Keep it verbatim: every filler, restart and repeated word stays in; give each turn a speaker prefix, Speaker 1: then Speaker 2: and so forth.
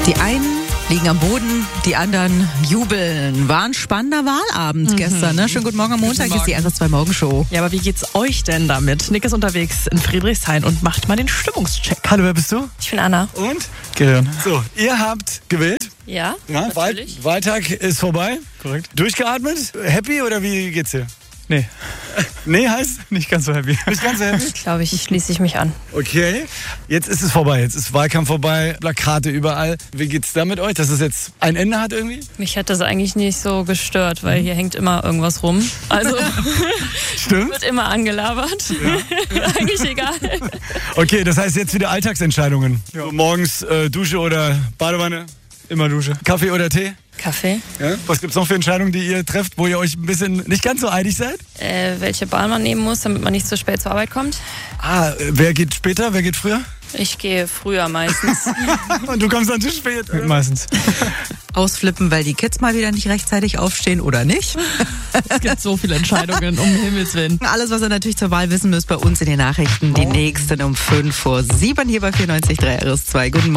Speaker 1: Die einen liegen am Boden, die anderen jubeln. War ein spannender Wahlabend mhm. gestern, ne? Schönen guten Morgen am Montag, ist die R S zwei Morgenshow.
Speaker 2: Ja, aber wie geht's euch denn damit? Nick ist unterwegs in Friedrichshain und macht mal den Stimmungscheck.
Speaker 3: Hallo, wer bist du?
Speaker 4: Ich bin Anna.
Speaker 3: Und? Gehirn. So, ihr habt gewählt.
Speaker 4: Ja,
Speaker 3: ja
Speaker 4: natürlich.
Speaker 3: Wahl- Wahltag ist vorbei.
Speaker 5: Korrekt.
Speaker 3: Durchgeatmet? Happy oder wie geht's dir?
Speaker 5: Nee.
Speaker 3: Nee heißt?
Speaker 5: Nicht ganz so happy.
Speaker 3: Nicht ganz so happy?
Speaker 4: Glaube ich, schließe ich mich an.
Speaker 3: Okay, jetzt ist es vorbei. Jetzt ist Wahlkampf vorbei, Plakate überall. Wie geht's da mit euch, dass es jetzt ein Ende hat irgendwie?
Speaker 4: Mich hat das eigentlich nicht so gestört, weil hier hängt immer irgendwas rum. Also
Speaker 3: Stimmt.
Speaker 4: wird immer angelabert. Ja. Eigentlich egal.
Speaker 3: Okay, das heißt jetzt wieder Alltagsentscheidungen. Ja. So morgens äh, Dusche oder Badewanne?
Speaker 5: Immer Dusche.
Speaker 3: Kaffee oder Tee?
Speaker 4: Kaffee.
Speaker 3: Ja? Was gibt's noch für Entscheidungen, die ihr trefft, wo ihr euch ein bisschen nicht ganz so einig seid?
Speaker 4: Äh, welche Bahn man nehmen muss, damit man nicht so spät zur Arbeit kommt?
Speaker 3: Ah, wer geht später, wer geht früher?
Speaker 4: Ich gehe früher meistens.
Speaker 3: Und du kommst dann zu spät, oder?
Speaker 5: Meistens.
Speaker 1: Ausflippen, weil die Kids mal wieder nicht rechtzeitig aufstehen oder nicht.
Speaker 2: Es gibt so viele Entscheidungen, um Himmels Willen.
Speaker 1: Alles, was ihr natürlich zur Wahl wissen müsst, bei uns in den Nachrichten. Die nächsten um fünf vor sieben hier bei vierundneunzig Komma drei R S zwei. Guten Morgen.